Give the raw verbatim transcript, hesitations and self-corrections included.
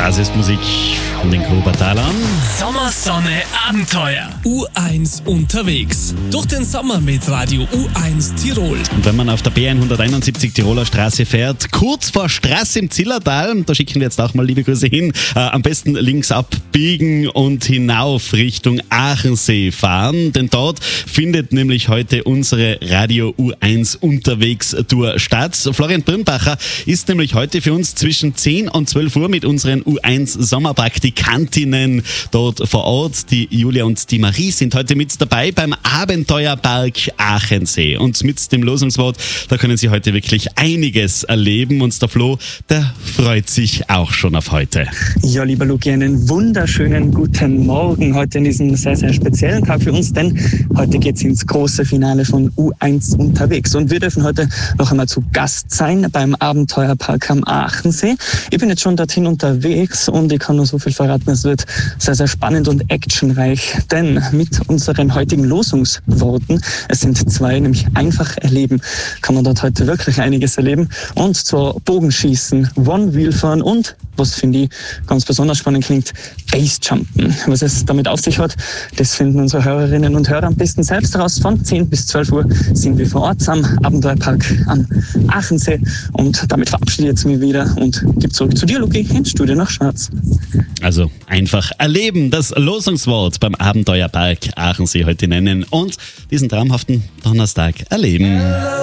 Basismusik von den Grubertalern. Sommersonne Abenteuer. U eins unterwegs. Durch den Sommer mit Radio U eins Tirol. Und wenn man auf der B hunderteinundsiebzig Tiroler Straße fährt, kurz vor Straß im Zillertal, da schicken wir jetzt auch mal liebe Grüße hin, äh, am besten links abbiegen und hinauf Richtung Aachensee fahren, denn dort findet nämlich heute unsere Radio U eins unterwegs Tour statt. Florian Birnbacher ist nämlich heute für uns zwischen zehn und zwölf Uhr mit unseren U eins Sommerpraktikantinnen dort vor Ort. Die Julia und die Marie sind heute mit dabei beim Abenteuerpark Aachensee. Und mit dem Losungswort, da können Sie heute wirklich einiges erleben. Und der Flo, der freut sich auch schon auf heute. Ja, lieber Luki, einen wunderschönen guten Morgen heute in diesem sehr, sehr speziellen Tag für uns, denn heute geht es ins große Finale von U eins unterwegs. Und wir dürfen heute noch einmal zu Gast sein beim Abenteuerpark am Aachensee. Ich bin jetzt schon dorthin unterwegs und ich kann nur so viel verraten, es wird sehr, sehr spannend und actionreich, denn mit unseren heutigen Losungsworten, es sind zwei, nämlich einfach erleben, kann man dort heute wirklich einiges erleben, und zwar Bogenschießen, One-Wheel-Fahren und, was finde ich ganz besonders spannend klingt, Basejumpen. Was es damit auf sich hat, das finden unsere Hörerinnen und Hörer am besten selbst heraus. Von zehn bis zwölf Uhr sind wir vor Ort am Abenteuerpark am Aachensee, und damit verabschiede ich jetzt mich wieder und gebe zurück zu dir, Luki, ins Studio nach Schwarz. Also einfach erleben, das Losungswort beim Abenteuerpark Aachensee heute nennen und diesen traumhaften Donnerstag erleben.